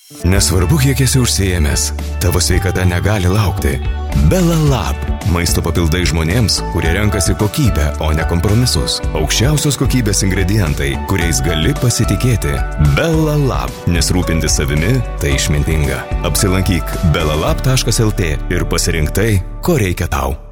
Nesvarbu, kiek esi užsiėmęs, tavo sveikata negali laukti. Bella Lab. Maisto papildai žmonėms, kurie renkasi kokybę, o ne kompromisus. Aukščiausios kokybės ingredientai, kuriais gali pasitikėti. Bella Lab. Nes rūpintis savimi – tai išmintinga. Apsilankyk bellalab.lt ir pasirink tai, ko reikia tau.